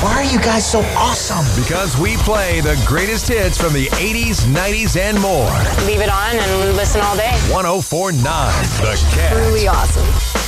Why are you guys so awesome? Because we play the greatest hits from the 80s, 90s, and more. Leave it on and listen all day. 104.9 The Catch. Really awesome.